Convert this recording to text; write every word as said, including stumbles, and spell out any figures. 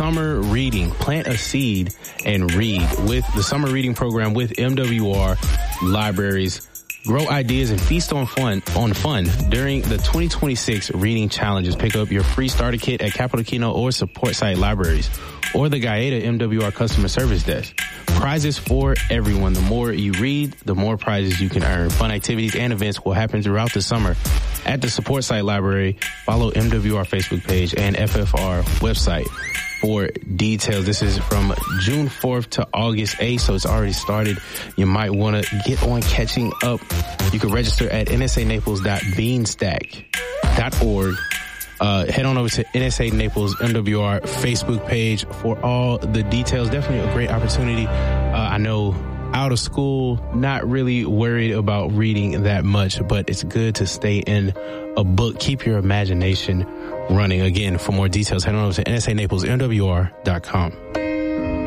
summer reading. Plant a seed and read with the summer reading program with M W R Libraries. Grow ideas and feast on fun on fun during the twenty twenty-six reading challenges. Pick up your free starter kit at Capital Kino or Support Site Libraries or the Gaeta M W R customer service desk. Prizes for everyone. The more you read, the more prizes you can earn. Fun activities and events will happen throughout the summer at the Support Site Library. Follow M W R Facebook page and F F R website for details. This is from June fourth to August eighth, so it's already started. You might want to get on catching up. You can register at n s a naples dot beanstack dot org. Uh, head on over to N S A Naples M W R Facebook page for all the details. Definitely a great opportunity. Uh, I know out of school, not really worried about reading that much, but it's good to stay in a book. Keep your imagination running. Again, for more details, head on over to N S A Naples M W R dot com.